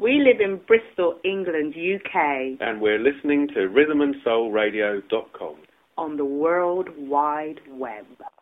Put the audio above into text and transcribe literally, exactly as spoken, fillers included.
We live in Bristol, England, U K. And we're listening to rhythm and soul radio dot com. On the World Wide Web.